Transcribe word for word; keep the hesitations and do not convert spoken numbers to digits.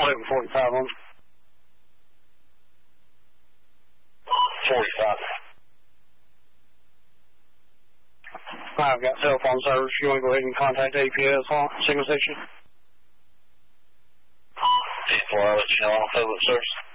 eleven forty-five on. forty-five. I've got cell phone service. You want to go ahead and contact A P S on signal section? Before I let you know on public service.